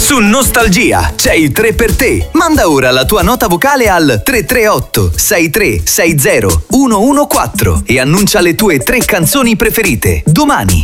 Su Nostalgia c'è il 3 per te. Manda ora la tua nota vocale al 338 6360 114 e annuncia le tue 3 canzoni preferite. Domani